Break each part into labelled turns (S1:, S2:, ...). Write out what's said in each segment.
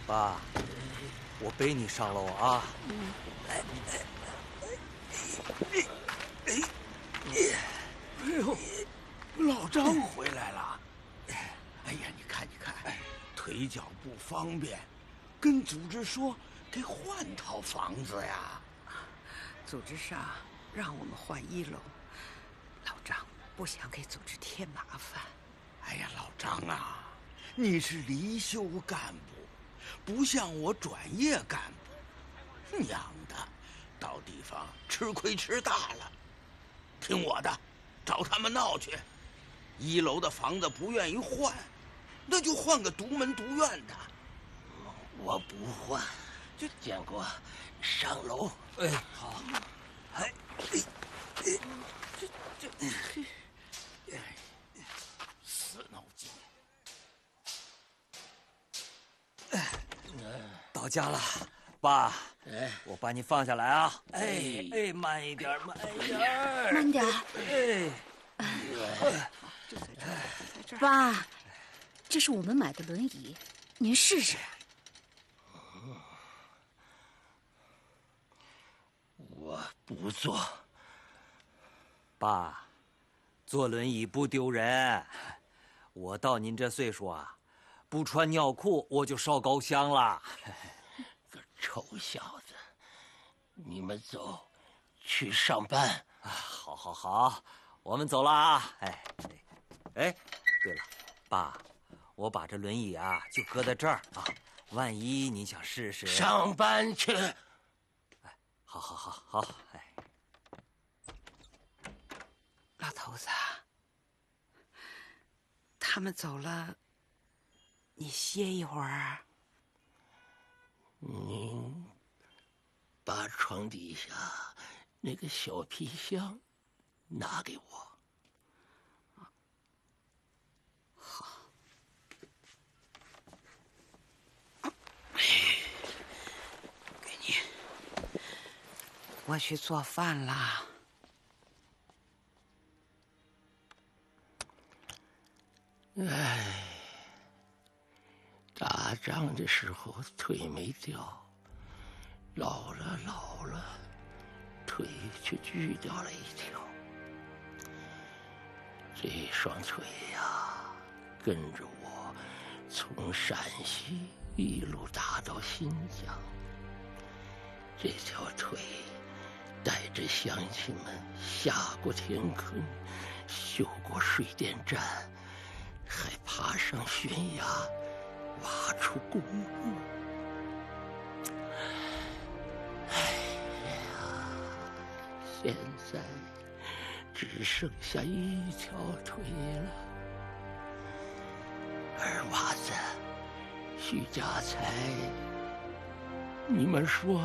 S1: 爸，我背你上楼啊。
S2: 哎呦，老张回来了。哎呀，你看，腿脚不方便，跟组织说给换套房子呀。
S3: 组织上让我们换1楼，老张不想给组织添麻烦。
S2: 哎呀，老张啊，你是离休干部，不像我转业干部，娘的，到地方吃亏吃大了。听我的，找他们闹去。1楼的房子不愿意换，那就换个独门独院的。
S4: 我不换，就建国上楼。
S1: 哎，好。哎，
S2: 死脑筋。
S1: 到家了，爸。
S4: 哎，
S1: 我把你放下来啊！哎，慢一点，慢一点，
S5: 慢点。爸，这是我们买的轮椅，您试试。
S4: 我不坐。
S1: 爸，坐轮椅不丢人。我到您这岁数啊，不穿尿裤我就烧高香了。
S4: 个臭小子，你们走，去上班。
S1: 好，我们走了啊！哎，对了，爸，我把这轮椅啊就搁在这儿啊，万一你想试试。
S4: 上班去。
S1: 哎，好，哎。
S3: 老头子，他们走了，你歇一会儿。
S4: 您把床底下那个小皮箱拿给我。
S3: 好。给你。我去做饭了。
S4: 哎，打仗的时候腿没掉，老了，腿却锯掉了一条。这双腿呀，跟着我从陕西一路打到新疆。这条腿带着乡亲们下过田坑，修过水电站，还爬上悬崖，挖出公路。哎呀，现在只剩下一条腿了。二娃子，徐家财，你们说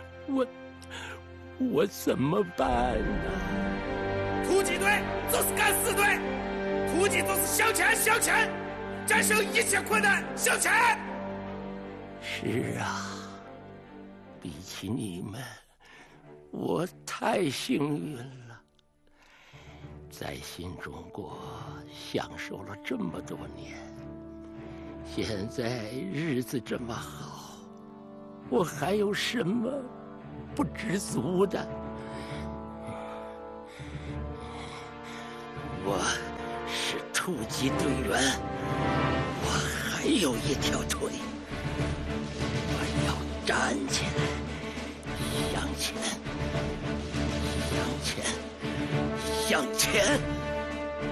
S4: 我怎么办呢？
S6: 突击队就是敢死队，突击就是向前，战胜一切困难，向前。
S4: 是啊，比起你们，我太幸运了，在新中国享受了这么多年，现在日子这么好，我还有什么不知足的？我是突击队员，我还有一条腿，我要站起来，向前，向前。